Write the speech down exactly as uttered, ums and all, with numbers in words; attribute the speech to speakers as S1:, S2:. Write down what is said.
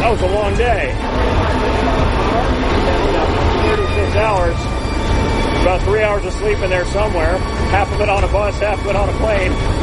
S1: That was a long day. thirty-six hours. About three hours of sleep in there somewhere. Half of it on a bus, half of it on a plane.